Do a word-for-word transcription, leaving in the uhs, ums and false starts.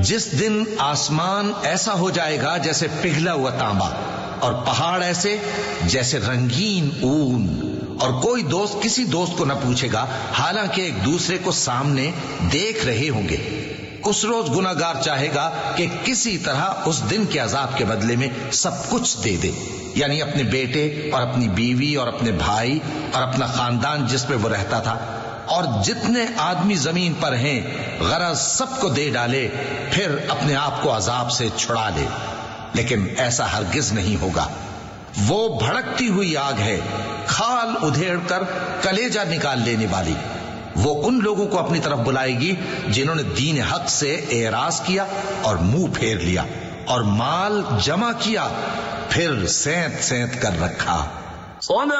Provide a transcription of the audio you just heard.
जिस दिन आसमान ऐसा हो जाएगा जैसे पिघला हुआ तांबा, और पहाड़ ऐसे जैसे रंगीन ऊन, और कोई दोस्त किसी दोस्त को न पूछेगा, हालांकि एक दूसरे को सामने देख रहे होंगे। उस रोज गुनाहगार चाहेगा कि किसी तरह उस दिन के अजाब के बदले में सब कुछ दे दे, यानी अपने बेटे और अपनी बीवी और अपने भाई और अपना खानदान जिसमें वो रहता था, और जितने आदमी जमीन पर हैं गरज सबको दे डाले, फिर अपने आप को अजाब से छुड़ा ले। लेकिन ऐसा हरगिज नहीं होगा। वो भड़कती हुई आग है, खाल उधेड़ कर कलेजा निकाल लेने वाली। वो उन लोगों को अपनी तरफ बुलाएगी जिन्होंने दीन हक से एराज किया और मुंह फेर लिया और माल जमा किया, फिर सेंत सेंत कर रखा।